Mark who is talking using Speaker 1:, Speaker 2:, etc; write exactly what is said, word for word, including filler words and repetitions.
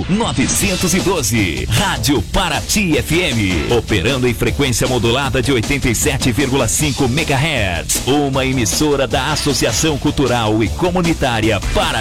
Speaker 1: novecentos e doze. Rádio Paraty F M. Operando em frequência modulada de oitenta e sete vírgula cinco megahertz. Uma emissora da Associação Cultural e Comunitária Paraty.